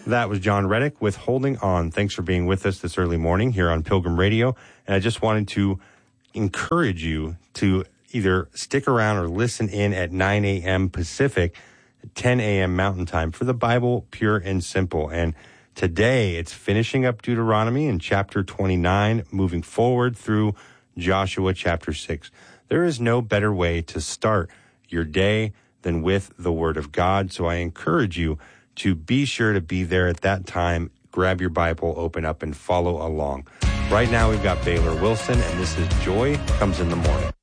That was John Reddick with Holding On. Thanks for being with us this early morning here on Pilgrim Radio. And I just wanted to encourage you to either stick around or listen in at 9 a.m. Pacific, 10 a.m. Mountain Time for the Bible Pure and Simple. And today it's finishing up Deuteronomy in chapter 29, moving forward through Joshua chapter 6. There is no better way to start your day than with the Word of God. So I encourage you to be sure to be there at that time. Grab your Bible, open up, and follow along. Right now we've got Baylor Wilson, and this is Joy Comes in the Morning.